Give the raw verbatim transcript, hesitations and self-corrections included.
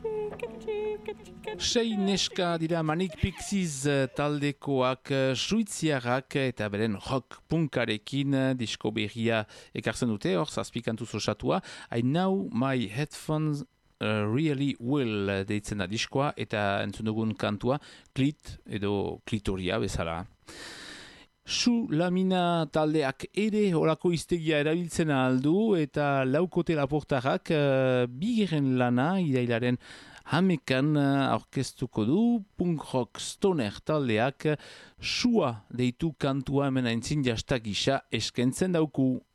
Sei neska dira Manic Pixies taldekoak suitziarrak eta beren rock punkarekin disko berria ekartzen dute, hor zazpikantuz osatua. I know my headphones uh, really will deitzen da diskoa eta entzun dugun kantua klit edo klitoria bezala. Su lamina taldeak ere horako iztegia erabiltzen aldu eta laukote laportarrak uh, bigiren lana irailaren hamekan aurkeztuko du punk rock stoner taldeak sua deitu kantua hemen aintzin jastak gisa eskentzen dauku.